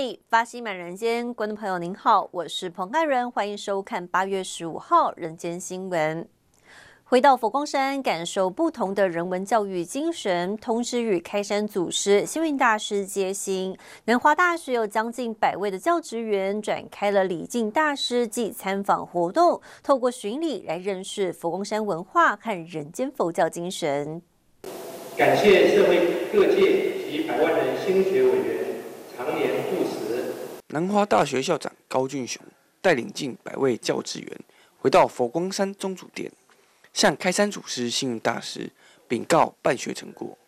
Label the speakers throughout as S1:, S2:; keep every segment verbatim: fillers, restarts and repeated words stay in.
S1: 嘿，发心满人间，观众朋友您好，我是彭爱人，欢迎收看八月十五号人间新闻。回到佛光山，感受不同的人文教育精神，同时与开山祖师星云大师接心。南华大学有将近百位的教职员展开了礼敬大师暨参访活动，透过巡礼来认识佛光山文化和人间佛教精神。
S2: 感谢社会各界及百万人心学委员常年护持。
S3: 南华大学校长高俊雄带领近百位教职员回到佛光山宗主殿，向开山祖师星云大师禀告办学成果。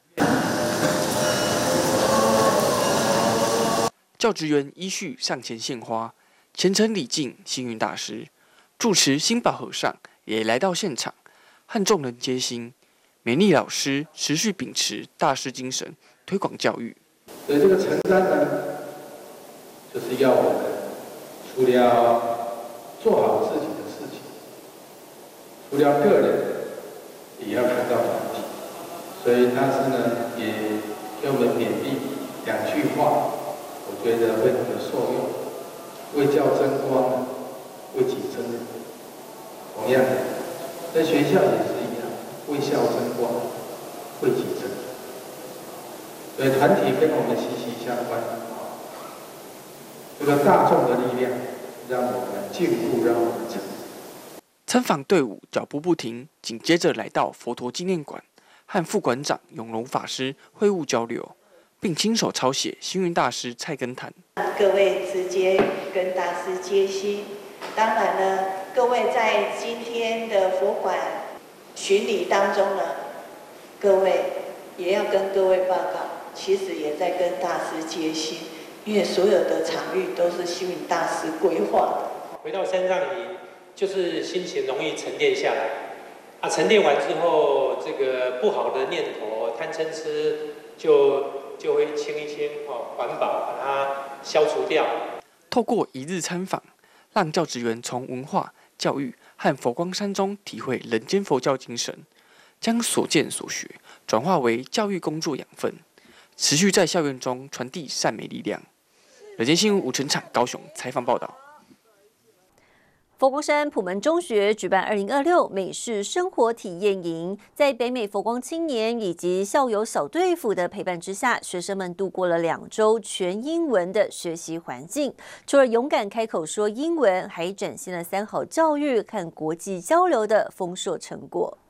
S3: 教职员依序上前献花，虔诚礼敬星云大师。住持心保和尚也来到现场，和众人接心。美丽老师持续秉持大师精神，推广教育。
S2: 所以这个承担呢，就是要我们除了做好自己的事情，除了个人，也要看到团体。所以大师呢，也给我们勉励两句话，我觉得非常的受用：为教争光，为己争人。同样的，在学校也是一样，为校争光，为己争人。所以团体跟我们息息相关。这个大众的力量，让我们进步，让我们成长。
S3: 参访队伍脚步不停，紧接着来到佛陀纪念馆，和副馆长永隆法师会晤交流，并亲手抄写星云大师菜根谭。
S4: 各位直接跟大师接心。当然呢，各位在今天的佛馆巡礼当中呢，各位也要跟各位报告，其实也在跟大师接心，因为所有的场域都是星云大师规划的。
S2: 回到山上营，就是心情容易沉淀下来。啊，沉淀完之后，这个不好的念头、贪嗔痴就就会清一清哦，环保把它消除掉。
S3: 透过一日参访，让教职员从文化、教育和佛光山中体会人间佛教精神，将所见所学转化为教育工作养分，持续在校园中传递善美力量。人间新闻吴成场高雄采访报道。
S1: 佛光山普门中学举办二零二六美式生活体验营，在北美佛光青年以及校友小队服的陪伴之下，学生们度过了两周全英文的学习环境。除了勇敢开口说英文，还展现了三好教育和国际交流的丰硕成果。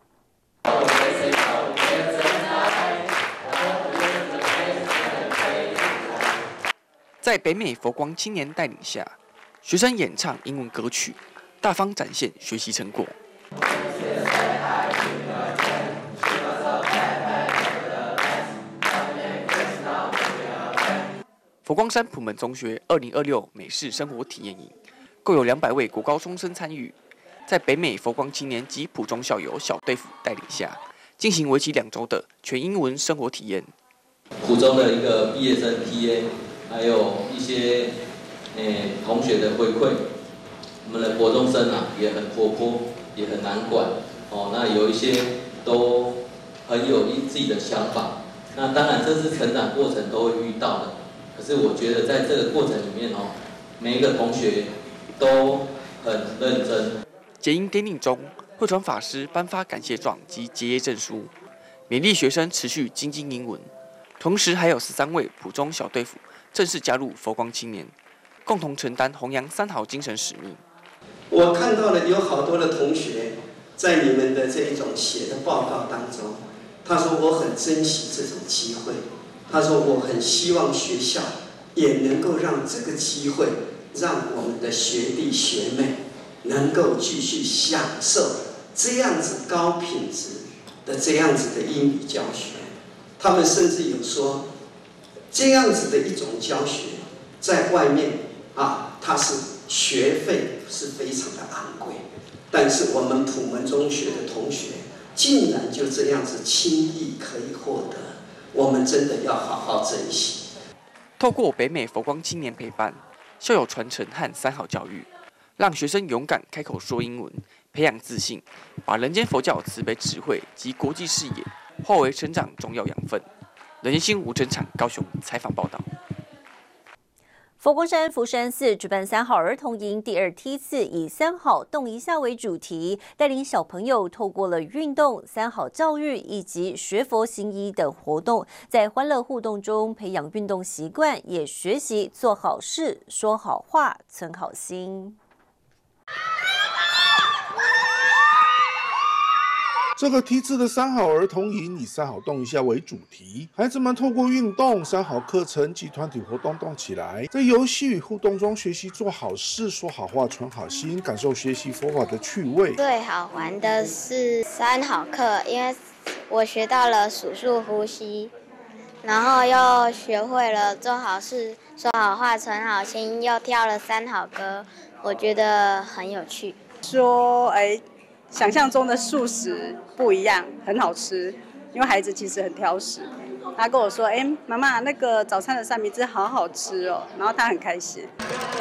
S3: 在北美佛光青年带领下，学生演唱英文歌曲，大方展现学习成果。佛光山普门中学二零二六美式生活体验营，共有两百位国高中生参与，在北美佛光青年及普中校友小队服带领下，进行为期两周的全英文生活体验。
S5: 普中的一个毕业生 T A， 还有一些诶同学的回馈。我们的国中生啊也很活泼，也很难管哦。那有一些都很有自己的想法。那当然这是成长过程都会遇到的。可是我觉得在这个过程里面哦，每一个同学都很认真。
S3: 结营典礼中，慧传法师颁发感谢状及结业证书，勉励学生持续精进英文。同时还有十三位普中小队服正式加入佛光青年，共同承担弘扬三好精神使命。
S6: 我看到了有好多的同学在你们的这一种写的报告当中，他说我很珍惜这种机会，他说我很希望学校也能够让这个机会，让我们的学弟学妹能够继续享受这样子高品质的这样子的英语教学。他们甚至有说，这样子的一种教学，在外面啊，它是学费是非常的昂贵，但是我们普门中学的同学竟然就这样子轻易可以获得，我们真的要好好珍惜。
S3: 透过北美佛光青年陪伴、校友传承和三好教育，让学生勇敢开口说英文，培养自信，把人间佛教慈悲智慧及国际视野化为成长重要养分。人间新闻吴成场高雄采访报道。
S1: 佛光山福山寺举办三好儿童营第二梯次，以三好动一下为主题，带领小朋友透过了运动、三好教育以及学佛行医等活动，在欢乐互动中培养运动习惯，也学习做好事、说好话、存好心。
S7: 这个梯次的三好儿童营以三好动一下为主题，孩子们透过运动、三好课程及团体活动动起来，在游戏与互动中学习做好事、说好话、存好心，感受学习佛法的趣味。
S8: 最好玩的是三好课，因为我学到了数数呼吸，然后又学会了做好事、说好话、存好心，又跳了三好歌，我觉得很有趣。
S9: 说，哎。想象中的素食不一样，很好吃。因为孩子其实很挑食，他跟我说：“哎，妈妈，那个早餐的三明治好好吃哦。”然后他很开心。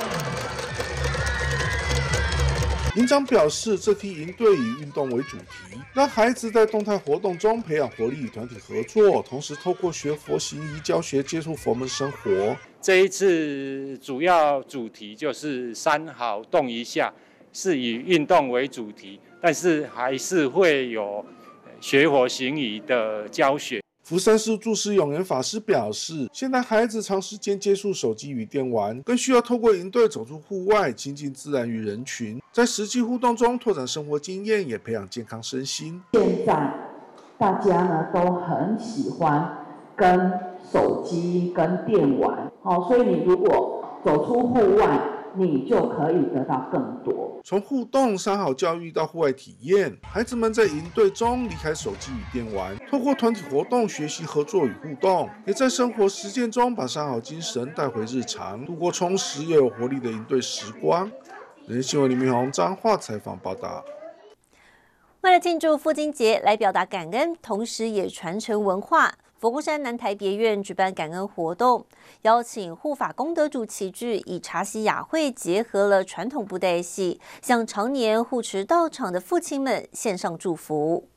S7: 营长表示，这批营队以运动为主题，让孩子在动态活动中培养活力与团体合作，同时透过学佛行医教学接触佛门生活。
S10: 这一次主要主题就是三好动一下，是以运动为主题。但是还是会有学佛行医的教学。
S7: 福山寺住持永元法师表示，现在孩子长时间接触手机与电玩，更需要透过营队走出户外，亲近自然与人群，在实际互动中拓展生活经验，也培养健康身心。
S11: 现在大家呢都很喜欢跟手机跟电玩，好，所以你如果走出户外，你就可以得到更多。
S7: 从互动三好教育到户外体验，孩子们在营队中离开手机与电玩，透过团体活动学习合作与互动，也在生活实践中把三好精神带回日常，度过充实又有活力的营队时光。人间新闻李明宏彰化采访报道。
S1: 为了庆祝父亲节，来表达感恩，同时也传承文化。佛光山南台别院举办感恩活动，邀请护法功德主齐聚，以茶席雅会结合了传统布袋戏，向常年护持道场的父亲们献上祝福。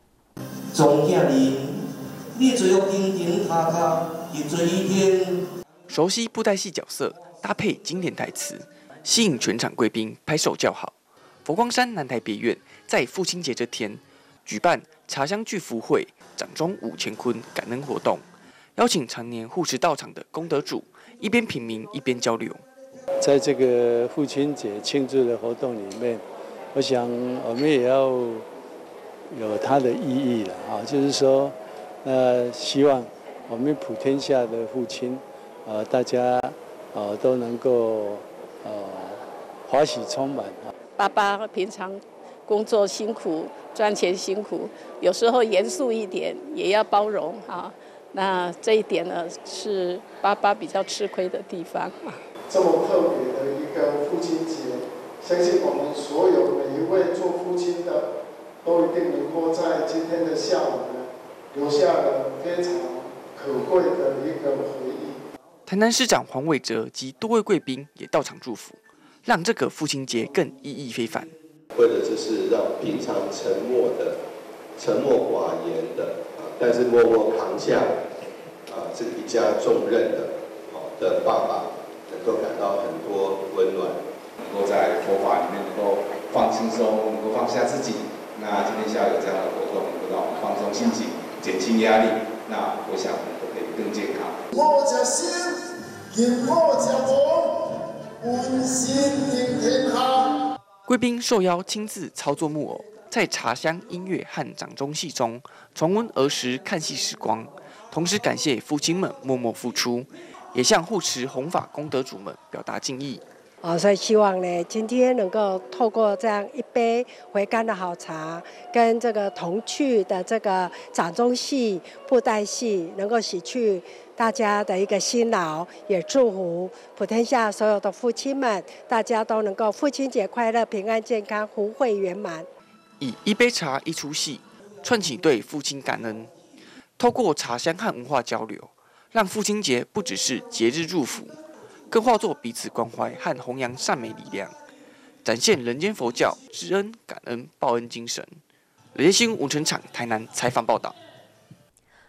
S3: 熟悉布袋戏角色，搭配经典台词，吸引全场贵宾拍手叫好。佛光山南台别院在父亲节这天举办茶香聚福会、掌中五乾坤感恩活动，邀请常年护持道场的功德主，一边品茗一边交流。
S12: 在这个父亲节庆祝的活动里面，我想我们也要有它的意义了啊，就是说，呃，希望我们普天下的父亲，呃，大家呃都能够呃欢喜充满啊。
S13: 爸爸平常工作辛苦，赚钱辛苦，有时候严肃一点，也要包容啊。那这一点呢，是爸爸比较吃亏的地方啊。
S14: 这么特别的一个父亲节，相信我们所有每一位做父亲的，都一定能够在今天的下午呢，留下了非常可贵的一个回忆。
S3: 台南市长黄伟哲及多位贵宾也到场祝福，让这个父亲节更意义非凡。
S15: 为了就是让平常沉默的、沉默寡言的啊，但是默默扛下啊这个一家重任的好的爸爸，能够感到很多温暖，
S16: 能够在佛法里面能够放轻松，能够放下自己。那今天下午有这样的活动，能够让我们放松心情，减轻压力。那我想我们都可以更健康。
S14: 我这心，因我这梦，温馨迎天下。
S3: 贵宾受邀亲自操作木偶，在茶香、音乐和掌中戏中重温儿时看戏时光，同时感谢父亲们默默付出，也向护持弘法功德主们表达敬意。
S17: 哦，所以希望呢，今天能够透过这样一杯回甘的好茶，跟这个童趣的这个掌中戏、布袋戏，能够洗去大家的一个辛劳，也祝福普天下所有的父亲们，大家都能够父亲节快乐、平安健康、福慧圆满。
S3: 以一杯茶一出戏，串起对父亲感恩，透过茶香和文化交流，让父亲节不只是节日祝福，更化作彼此关怀和弘扬善美力量，展现人间佛教知恩、感恩、报恩精神。人间新闻吴成场台南采访报道。
S1: 国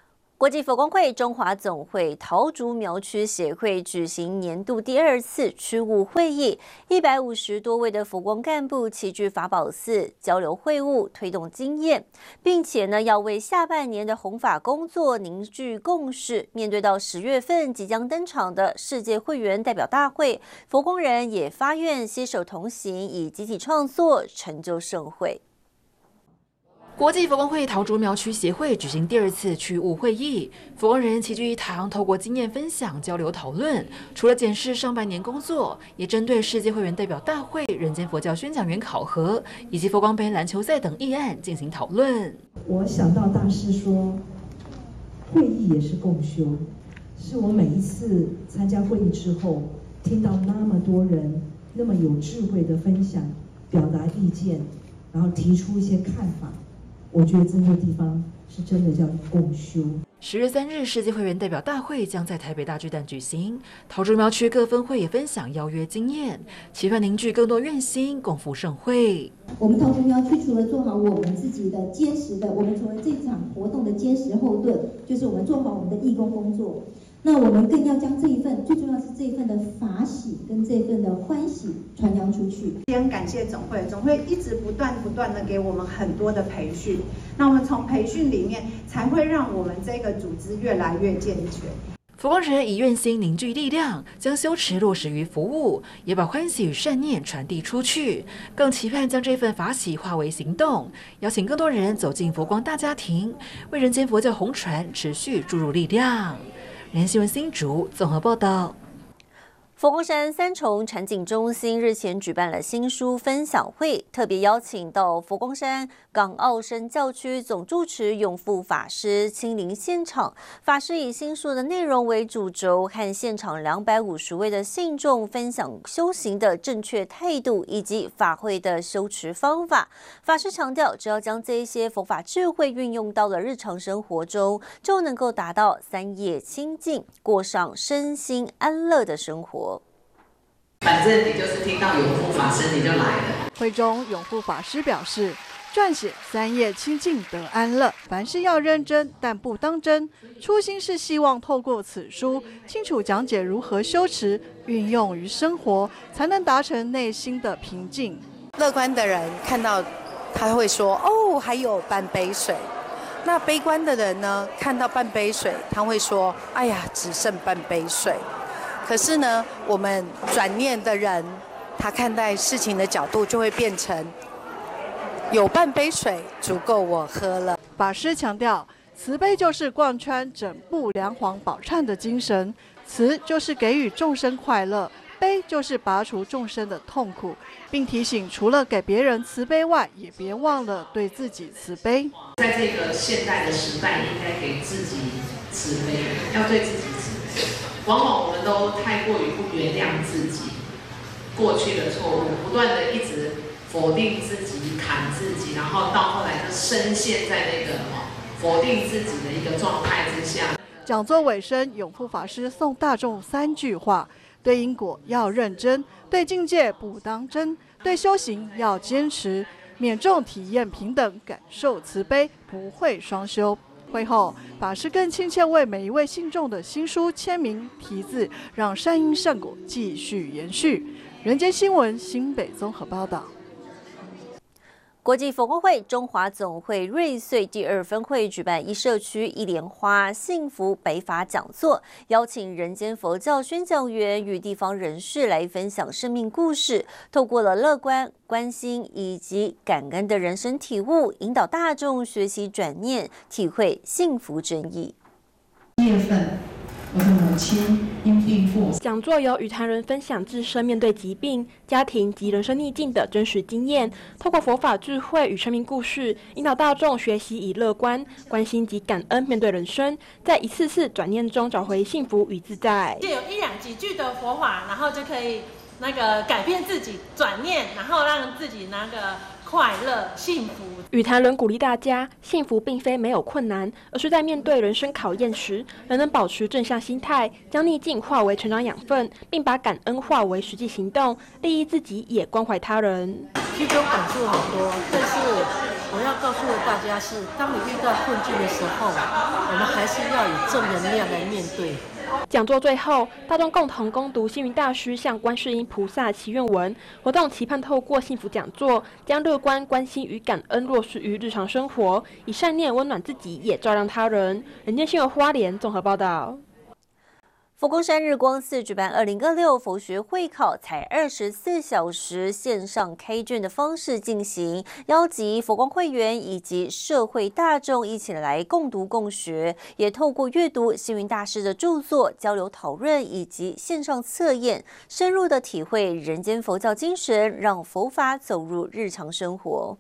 S1: 国际佛光会中华总会桃竹苗区协会举行年度第二次区务会议，一百五十多位的佛光干部齐聚法宝寺交流会务，推动经验，并且呢要为下半年的弘法工作凝聚共识。面对到十月份即将登场的世界会员代表大会，佛光人也发愿携手同行，以集体创作成就盛会。
S18: 国际佛光会桃竹苗区协会举行第二次区务会议，佛光人齐聚一堂，透过经验分享、交流讨论。除了检视上半年工作，也针对世界会员代表大会、人间佛教宣讲员考核以及佛光杯篮球赛等议案进行讨论。
S19: 我想到大师说，会议也是共修，是我每一次参加会议之后，听到那么多人那么有智慧的分享、表达意见，然后提出一些看法。我觉得这个地方是真的叫共修。
S18: 十月三日，世界会员代表大会将在台北大巨蛋举行，桃竹苗区各分会也分享邀约经验，期盼凝聚更多愿心，共赴盛会。
S20: 我们桃竹苗区除了做好我们自己的坚实的，我们除了这场活动的坚实后盾，就是我们做好我们的义工工作。那我们更要将这一份，最重要是这一份的法喜跟这一份的欢喜传扬出去。
S21: 也很感谢总会，总会一直不断不断的给我们很多的培训，那我们从培训里面才会让我们这个组织越来越健全。
S18: 佛光人以愿心凝聚力量，将修持落实于服务，也把欢喜与善念传递出去，更期盼将这份法喜化为行动，邀请更多人走进佛光大家庭，为人间佛教弘传持续注入力量。联新闻新竹综合报道。
S1: 佛光山三重禅景中心日前举办了新书分享会，特别邀请到佛光山港澳生教区总住持永富法师亲临现场。法师以新书的内容为主轴，和现场两百五十位的信众分享修行的正确态度以及法会的修持方法。法师强调，只要将这一些佛法智慧运用到了日常生活中，就能够达到三业清净，过上身心安乐的生活。
S22: 反正你就是听到永富法师你就来了。
S23: 会中永富法师表示，撰写三业清净得安乐，凡事要认真，但不当真。初心是希望透过此书，清楚讲解如何修持，运用于生活，才能达成内心的平静。
S24: 乐观的人看到他会说：“哦，还有半杯水。”那悲观的人呢，看到半杯水，他会说：“哎呀，只剩半杯水。”可是呢，我们转念的人，他看待事情的角度就会变成有半杯水足够我喝了。
S23: 法师强调，慈悲就是贯穿整部梁皇宝忏的精神，慈就是给予众生快乐，悲就是拔除众生的痛苦，并提醒除了给别人慈悲外，也别忘了对自己慈悲。
S22: 在这个现代的时代，应该给自己慈悲，要对自己慈悲。往往我们都太过于不原谅自己过去的错误，不断的一直否定自己、砍自己，然后到后来就深陷在那个否定自己的一个状态之下。
S23: 讲座尾声，永富法师送大众三句话：对因果要认真，对境界不当真，对修行要坚持，免众体验平等，感受慈悲，不会双修。会后，法师更亲切为每一位信众的新书签名题字，让善因善果继续延续。人间新闻新北综合报道。
S1: 国际佛光会中华总会瑞穗第二分会举办一社区一莲花幸福北法讲座，邀请人间佛教宣讲员与地方人士来分享生命故事，透过了乐观、关心以及感恩的人生体悟，引导大众学习转念，体会幸福真意。
S25: 一月份，我的母亲因病过世。
S26: 讲座由与他人分享自身面对疾病、家庭及人生逆境的真实经验，透过佛法智慧与生命故事，引导大众学习以乐观、关心及感恩面对人生，在一次次转念中找回幸福与自在。
S27: 借有一两几句的佛法，然后就可以那个改变自己，转念，然后让自己那个快乐、幸福。
S26: 与谈人鼓励大家，幸福并非没有困难，而是在面对人生考验时，仍能保持正向心态，将逆境化为成长养分，并把感恩化为实际行动，利益自己也关怀他人。
S27: 其实我感触很多，但是我要告诉大家是，当你遇到困境的时候，我们还是要以正能量来面对。
S26: 讲座最后，大众共同攻读星云大师向观世音菩萨祈愿文，活动期盼透过幸福讲座，将乐观、关心与感恩落实于日常生活，以善念温暖自己，也照亮他人。人间新闻花莲综合报道。
S1: 佛光山日光寺举办二零二六佛学会考，采二十四小时线上开卷的方式进行，邀集佛光会员以及社会大众一起来共读共学，也透过阅读星云大师的著作、交流讨论以及线上测验，深入的体会人间佛教精神，让佛法走入日常生活。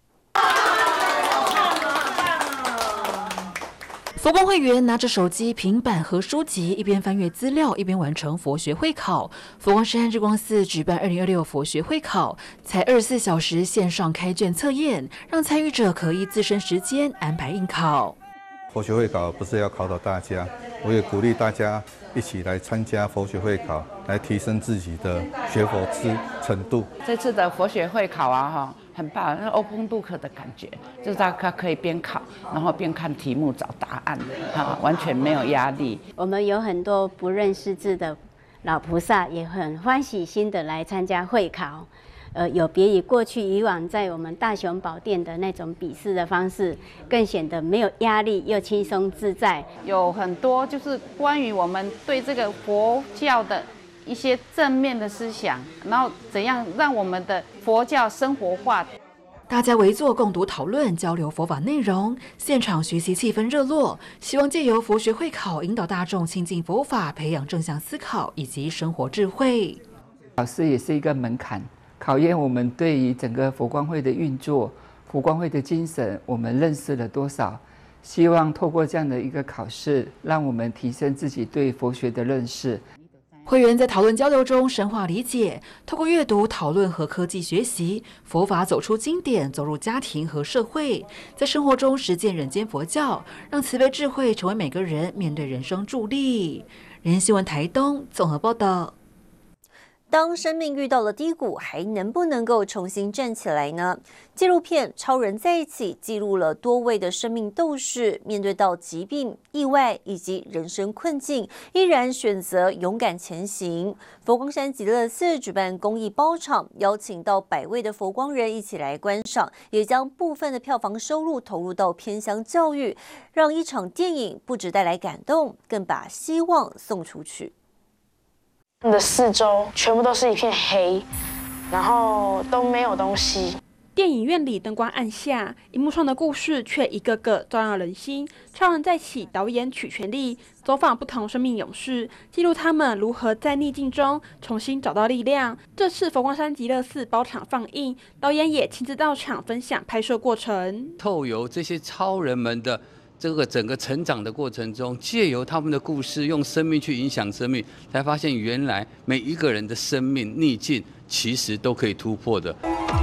S18: 佛光会员拿着手机、平板和书籍，一边翻阅资料，一边完成佛学会考。佛光山日光寺举办二零二六佛学会考，才二十四小时线上开卷测验，让参与者可依自身时间安排应考。
S2: 佛学会考不是要考倒大家，我也鼓励大家一起来参加佛学会考，来提升自己的学佛之程度。
S4: 这次的佛学会考啊，哈。很棒，那 open book 的感觉，就是大家可以边考，然后边看题目找答案，哈，完全没有压力。
S5: 我们有很多不认识字的老菩萨，也很欢喜心的来参加会考。呃，有别于过去以往在我们大雄宝殿的那种笔试的方式，更显得没有压力又轻松自在。
S4: 有很多就是关于我们对这个佛教的一些正面的思想，然后怎样让我们的佛教生活化。
S18: 大家围坐共读讨论，交流佛法内容，现场学习气氛热络。希望借由佛学会考，引导大众亲近佛法，培养正向思考以及生活智慧。
S6: 考试也是一个门槛，考验我们对于整个佛光会的运作、佛光会的精神，我们认识了多少。希望透过这样的一个考试，让我们提升自己对佛学的认识。
S18: 会员在讨论交流中深化理解，透过阅读、讨论和科技学习，佛法走出经典，走入家庭和社会，在生活中实践人间佛教，让慈悲智慧成为每个人面对人生助力。人间新闻台东综合报道。
S1: 当生命遇到了低谷，还能不能够重新站起来呢？纪录片《超人在一起》记录了多位的生命斗士，面对到疾病、意外以及人生困境，依然选择勇敢前行。佛光山极乐寺举办公益包场，邀请到百位的佛光人一起来观赏，也将部分的票房收入投入到偏乡教育，让一场电影不只带来感动，更把希望送出去。
S8: 的四周全部都是一片黑，然后都没有东西。
S26: 电影院里灯光暗下，荧幕上的故事却一个个照亮人心。超人在起导演曲全力走访不同生命勇士，记录他们如何在逆境中重新找到力量。这次佛光山极乐寺包场放映，导演也亲自到场分享拍摄过程。
S9: 透由这些超人们的这个整个成长的过程中，借由他们的故事，用生命去影响生命，才发现原来每一个人的生命逆境其实都可以突破的。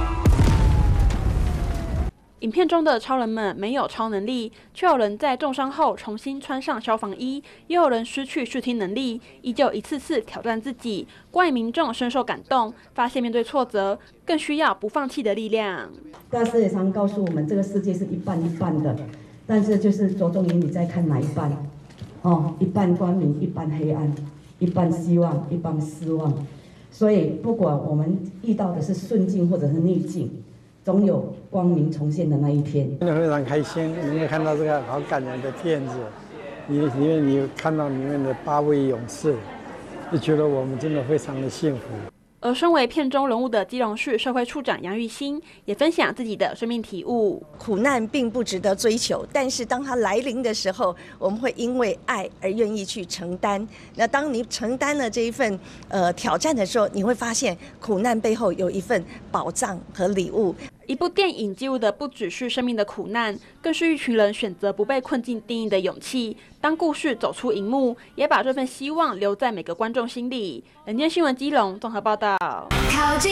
S26: 影片中的超人们没有超能力，却有人在重伤后重新穿上消防衣，也有人失去视听能力，依旧一次次挑战自己。观影民众深受感动，发现面对挫折，更需要不放弃的力量。
S10: 大师也常告诉我们，这个世界是一半一半的。但是就是着重于你在看哪一半，哦，一半光明，一半黑暗，一半希望，一半失望。所以不管我们遇到的是顺境或者是逆境，总有光明重现的那一天。
S28: 真的非常开心，能够看到这个好感人的片子，你里面你看到里面的八位勇士，就觉得我们真的非常的幸福。
S26: 而身为片中人物的基隆市社会处长杨玉兴也分享自己的生命体悟。
S29: 苦难并不值得追求，但是当它来临的时候，我们会因为爱而愿意去承担。那当你承担了这一份呃挑战的时候，你会发现苦难背后有一份宝藏和礼物。
S26: 一部电影记录的不只是生命的苦难，更是一群人选择不被困境定义的勇气。当故事走出荧幕，也把这份希望留在每个观众心里。人间新闻基隆综合报道。
S30: 靠近